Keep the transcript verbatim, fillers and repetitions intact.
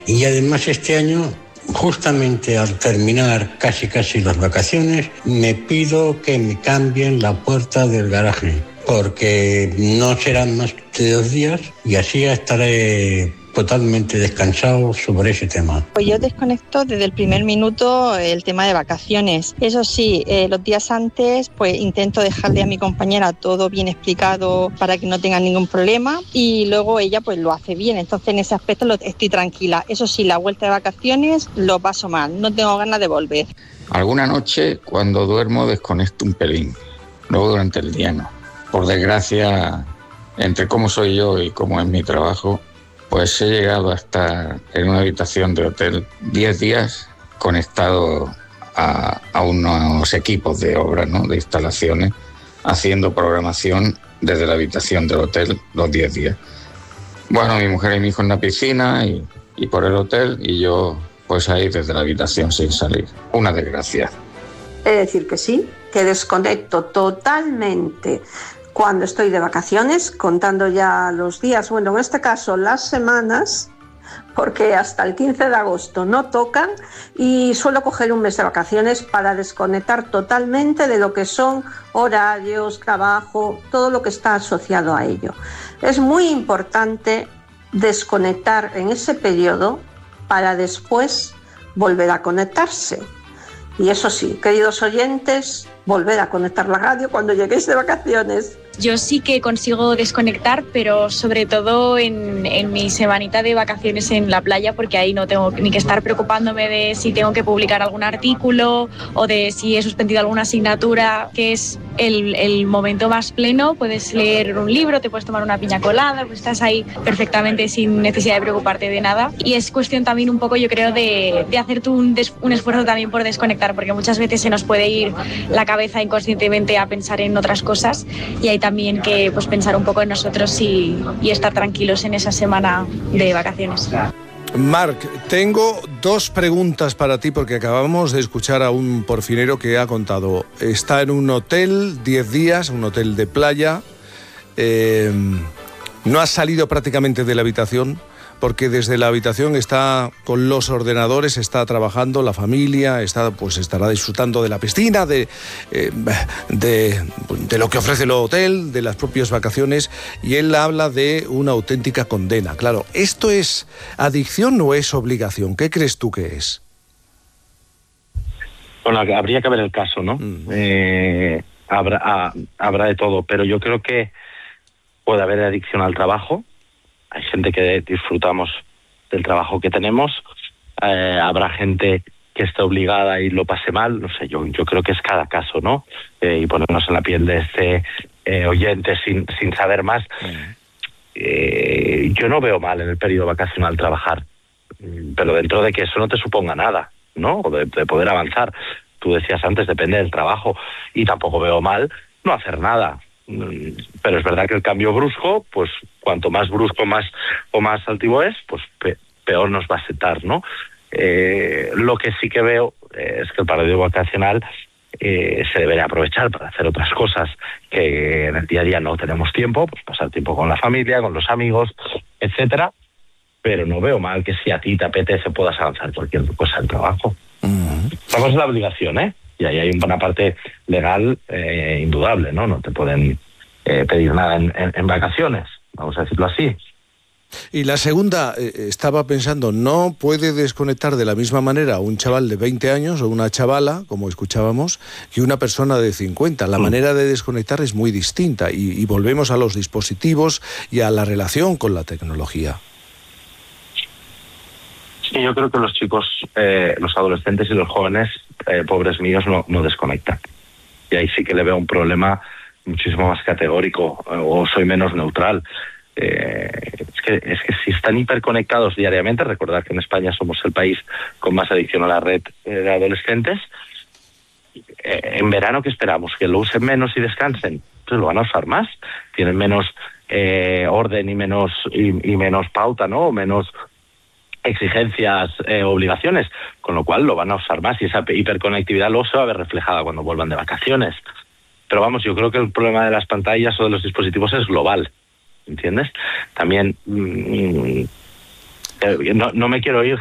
Y además este año, justamente al terminar casi casi las vacaciones, me pido que me cambien la puerta del garaje, porque no serán más de dos días y así estaré totalmente descansado sobre ese tema. Pues yo desconecto desde el primer minuto el tema de vacaciones. Eso sí, eh, los días antes pues intento dejarle a mi compañera todo bien explicado para que no tenga ningún problema y luego ella pues lo hace bien. Entonces en ese aspecto lo, estoy tranquila. Eso sí, la vuelta de vacaciones lo paso mal, no tengo ganas de volver. Alguna noche cuando duermo desconecto un pelín, luego durante el día no. Por desgracia, entre cómo soy yo y cómo es mi trabajo, pues he llegado a estar en una habitación de hotel diez días conectado a, a unos equipos de obra, ¿no?, de instalaciones, haciendo programación desde la habitación del hotel los diez días. Bueno, mi mujer y mi hijo en la piscina y, y por el hotel y yo pues ahí desde la habitación sin salir. Una desgracia. He de decir que sí, que desconecto totalmente cuando estoy de vacaciones, contando ya los días, bueno, en este caso las semanas, porque hasta el quince de agosto no tocan y suelo coger un mes de vacaciones para desconectar totalmente de lo que son horarios, trabajo, todo lo que está asociado a ello. Es muy importante desconectar en ese periodo para después volver a conectarse. Y eso sí, queridos oyentes, volver a conectar la radio cuando lleguéis de vacaciones. Yo sí que consigo desconectar, pero sobre todo en, en mi semanita de vacaciones en la playa, porque ahí no tengo ni que estar preocupándome de si tengo que publicar algún artículo o de si he suspendido alguna asignatura, que es el, el momento más pleno. Puedes leer un libro, te puedes tomar una piña colada, pues estás ahí perfectamente sin necesidad de preocuparte de nada. Y es cuestión también un poco, yo creo, de, de hacer tú un, des, un esfuerzo también por desconectar, porque muchas veces se nos puede ir la cabeza inconscientemente a pensar en otras cosas y hay también que pues pensar un poco en nosotros y, y estar tranquilos en esa semana de vacaciones. Marc, tengo dos preguntas para ti porque acabamos de escuchar a un porfinero que ha contado. Está en un hotel diez días, un hotel de playa, eh, no ha salido prácticamente de la habitación porque desde la habitación está con los ordenadores, está trabajando, la familia, está, pues estará disfrutando de la piscina, de, eh, de, de lo que ofrece el hotel, de las propias vacaciones, y él habla de una auténtica condena. Claro, ¿esto es adicción o es obligación? ¿Qué crees tú que es? Bueno, habría que ver el caso, ¿no? Mm. Eh, habrá, ah, habrá de todo, pero yo creo que puede haber adicción al trabajo. Hay gente que disfrutamos del trabajo que tenemos, eh, habrá gente que esté obligada y lo pase mal, no sé, yo yo creo que es cada caso, ¿no? Eh, y ponernos en la piel de este eh, oyente sin sin saber más. Eh, yo no veo mal en el periodo vacacional trabajar, pero dentro de que eso no te suponga nada, ¿no? O de, de poder avanzar. Tú decías antes, depende del trabajo, y tampoco veo mal no hacer nada. Pero es verdad que el cambio brusco, pues cuanto más brusco más o más altivo es, pues pe- peor nos va a sentar, ¿no? Eh, lo que sí que veo eh, es que el periodo vacacional eh, se debería aprovechar para hacer otras cosas que en el día a día no tenemos tiempo, pues pasar tiempo con la familia, con los amigos, etcétera. Pero no veo mal que si a ti te apetece puedas avanzar cualquier cosa en trabajo. Uh-huh. Estamos en la obligación, ¿eh? Y ahí hay una parte legal eh, indudable, ¿no? No te pueden eh, pedir nada en, en, en vacaciones, vamos a decirlo así. Y la segunda, eh, estaba pensando, ¿no puede desconectar de la misma manera un chaval de veinte años o una chavala, como escuchábamos, que una persona de cincuenta? La mm. manera de desconectar es muy distinta y, y volvemos a los dispositivos y a la relación con la tecnología. Sí, yo creo que los chicos, eh, los adolescentes y los jóvenes, eh, pobres míos, no, no desconectan. Y ahí sí que le veo un problema muchísimo más categórico, o soy menos neutral. Eh, es que es que si están hiperconectados diariamente, recordad que en España somos el país con más adicción a la red eh, de adolescentes, eh, en verano, ¿qué esperamos? ¿Que lo usen menos y descansen? Pues lo van a usar más. Tienen menos eh, orden y menos, y, y menos pauta, ¿no? O menos exigencias, eh, obligaciones, con lo cual lo van a usar más y esa hiperconectividad luego se va a ver reflejada cuando vuelvan de vacaciones. Pero vamos, yo creo que el problema de las pantallas o de los dispositivos es global, ¿entiendes? También mmm, Eh, No, no me quiero ir,